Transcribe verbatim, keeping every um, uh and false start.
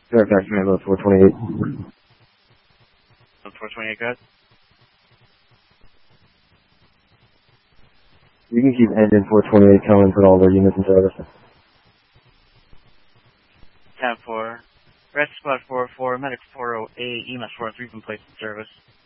Fairfax, Manila, four twenty-eight. four twenty-eight, guys. You can keep engine four twenty-eight coming for all their units in service. ten four. Rescue Squad four oh four, Medic four oh eight, E M S four oh three from place in service.